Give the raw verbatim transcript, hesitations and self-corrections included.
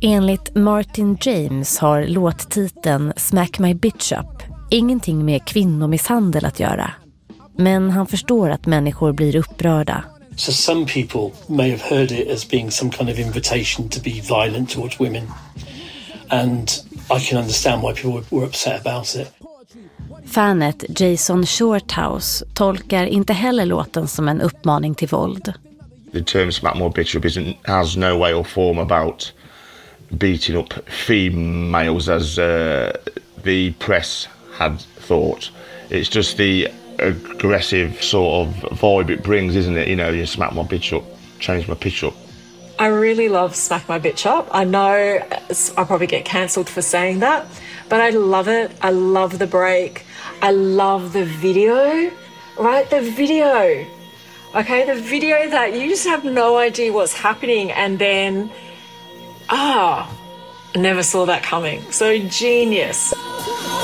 Enligt Martin James har låttiteln Smack My Bitch Up ingenting med kvinnomisshandel att göra. Men han förstår att människor blir upprörda. So some people may have heard it as being some kind of invitation to be violent towards women. And I can understand why people were upset about it. Fanet Jason Shorthouse tolkar inte heller låten som en uppmaning till våld. The term smack my bitch up isn't, has no way or form about beating up females as uh, the press had thought. It's just the aggressive sort of vibe it brings, isn't it? You know, you smack my bitch up, change my pitch up. I really love Smack My Bitch Up. I know I'll probably get cancelled for saying that, but I love it. I love the break. I love the video, right? The video. Okay, the video that you just have no idea what's happening, and then, ah, I never saw that coming. So genius.